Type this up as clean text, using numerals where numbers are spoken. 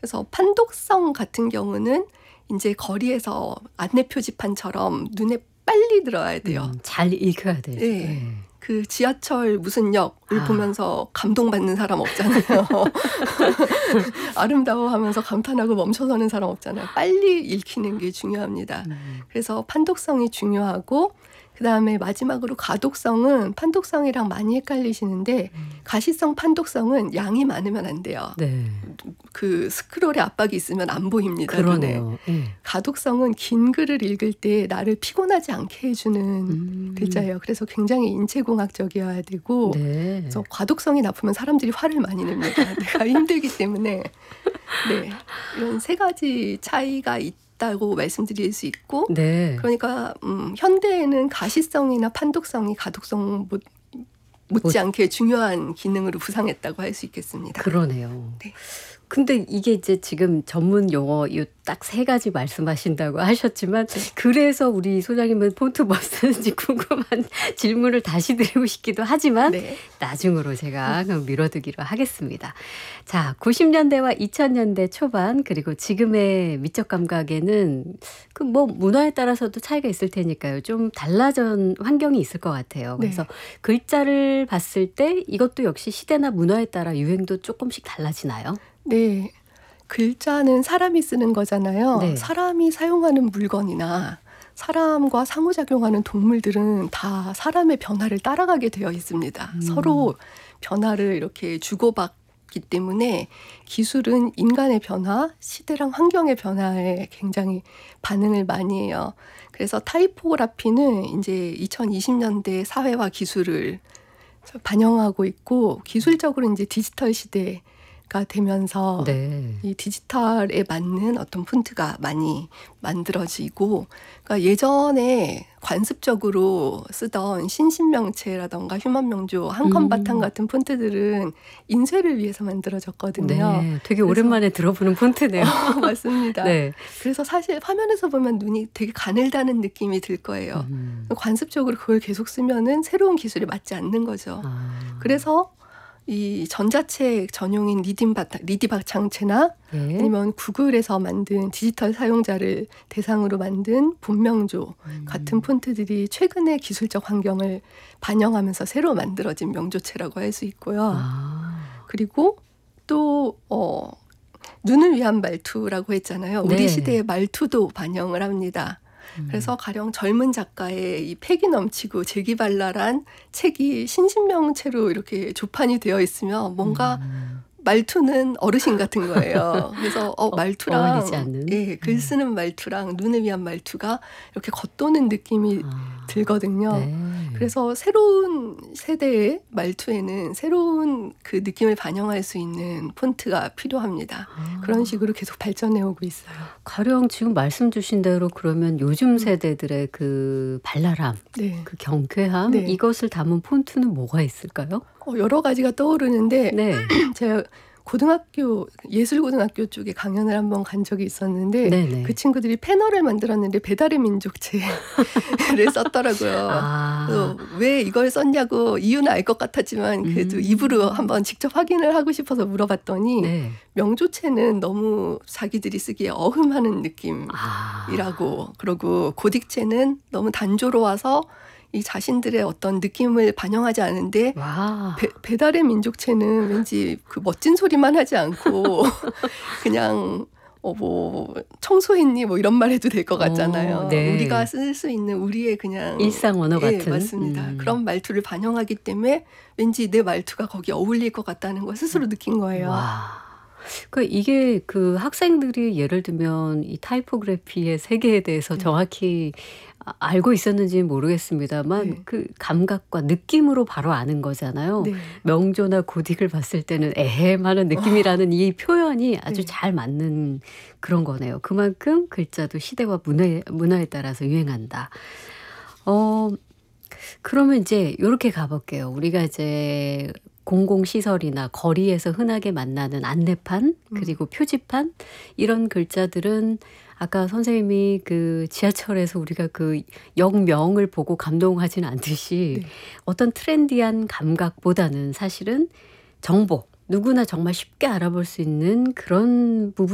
그래서 판독성 같은 경우는 이제 거리에서 안내 표지판처럼 눈에 빨리 들어야 돼요. 잘 읽혀야 되죠. 네. 네. 그 지하철 무슨 역을 보면서 감동받는 사람 없잖아요. 아름다워하면서 감탄하고 멈춰서는 사람 없잖아요. 빨리 읽히는 게 중요합니다. 그래서 판독성이 중요하고 그다음에 마지막으로 가독성은 판독성이랑 많이 헷갈리시는데 가시성 판독성은 양이 많으면 안 돼요. 네. 그 스크롤에 압박이 있으면 안 보입니다. 그러네요. 눈에. 가독성은 긴 글을 읽을 때 나를 피곤하지 않게 해주는 글자예요. 그래서 굉장히 인체공학적이어야 되고 네. 그래서 과독성이 나쁘면 사람들이 화를 많이 냅니다. 내가 힘들기 때문에 네, 이런 세 가지 차이가 있다고 말씀드릴 수 있고 네. 그러니까 현대에는 가시성이나 판독성이 가독성 못지않게 중요한 기능으로 부상했다고 할 수 있겠습니다. 그러네요. 네. 근데 이게 이제 지금 전문 용어 딱 세 가지 말씀하신다고 하셨지만 그래서 우리 소장님은 폰트 뭐 쓰는지 궁금한 질문을 다시 드리고 싶기도 하지만 네. 나중으로 제가 그럼 미뤄두기로 하겠습니다. 자, 90년대와 2000년대 초반 그리고 지금의 미적 감각에는 그 뭐 문화에 따라서도 차이가 있을 테니까요. 좀 달라진 환경이 있을 것 같아요. 그래서 네. 글자를 봤을 때 이것도 역시 시대나 문화에 따라 유행도 조금씩 달라지나요? 네. 글자는 사람이 쓰는 거잖아요. 네. 사람이 사용하는 물건이나 사람과 상호작용하는 동물들은 다 사람의 변화를 따라가게 되어 있습니다. 서로 변화를 이렇게 주고받기 때문에 기술은 인간의 변화, 시대랑 환경의 변화에 굉장히 반응을 많이 해요. 그래서 타이포그라피는 이제 2020년대 사회와 기술을 반영하고 있고 기술적으로 이제 디지털 시대 가 되면서 네. 이 디지털에 맞는 어떤 폰트가 많이 만들어지고 그러니까 예전에 관습적으로 쓰던 신신명체라던가 휴먼명조, 한컴바탕 같은 폰트들은 인쇄를 위해서 만들어졌거든요. 네, 되게 오랜만에 들어보는 폰트네요. 맞습니다. 네. 그래서 사실 화면에서 보면 눈이 되게 가늘다는 느낌이 들 거예요. 관습적으로 그걸 계속 쓰면은 새로운 기술에 맞지 않는 거죠. 그래서 이 전자책 전용인 리디박창체나 네. 아니면 구글에서 만든 디지털 사용자를 대상으로 만든 본명조 같은 폰트들이 최근의 기술적 환경을 반영하면서 새로 만들어진 명조체라고 할 수 있고요. 그리고 또 눈을 위한 말투라고 했잖아요. 우리 네. 시대의 말투도 반영을 합니다. 그래서 가령 젊은 작가의 이 패기 넘치고 재기발랄한 책이 신신명체로 이렇게 조판이 되어 있으면 뭔가 말투는 어르신 같은 거예요. 그래서 말투랑 어울리지 않는? 예, 글 쓰는 말투랑 눈을 위한 말투가 이렇게 겉도는 느낌이 들거든요. 네. 그래서 새로운 세대의 말투에는 새로운 그 느낌을 반영할 수 있는 폰트가 필요합니다. 그런 식으로 계속 발전해 오고 있어요. 가령 지금 말씀 주신 대로 그러면 요즘 세대들의 그 발랄함, 네. 그 경쾌함 네. 이것을 담은 폰트는 뭐가 있을까요? 여러 가지가 떠오르는데 네. 제가 고등학교 예술고등학교 쪽에 강연을 한번 간 적이 있었는데 네네. 그 친구들이 패널을 만들었는데 배달의 민족체를 썼더라고요. 그래서 왜 이걸 썼냐고 이유는 알 것 같았지만 그래도 입으로 한번 직접 확인을 하고 싶어서 물어봤더니 네. 명조체는 너무 자기들이 쓰기에 어흠하는 느낌이라고 그러고 고딕체는 너무 단조로워서 이 자신들의 어떤 느낌을 반영하지 않은데 와. 배달의 민족체는 왠지 그 멋진 소리만 하지 않고 그냥 뭐 청소했니 뭐 이런 말 해도 될 것 같잖아요. 네. 우리가 쓸 수 있는 우리의 그냥 일상 언어 예, 같은. 맞습니다. 그런 말투를 반영하기 때문에 왠지 내 말투가 거기 어울릴 것 같다는 걸 스스로 느낀 거예요. 와. 이게 그 학생들이 예를 들면 이 타이포그래피의 세계에 대해서 정확히 알고 있었는지는 모르겠습니다만 네. 그 감각과 느낌으로 바로 아는 거잖아요. 네. 명조나 고딕을 봤을 때는 에헴하는 느낌이라는 이 표현이 아주 네. 잘 맞는 그런 거네요. 그만큼 글자도 시대와 문화에 따라서 유행한다. 그러면 이제 이렇게 가볼게요. 우리가 이제 공공시설이나 거리에서 흔하게 만나는 안내판 그리고 표지판 이런 글자들은 아까 선생님이 그 지하철에서 우리가 그 역명을 보고 감동하지는 않듯이 네. 어떤 트렌디한 감각보다는 사실은 정보 누구나 정말 쉽게 알아볼 수 있는 그런 부분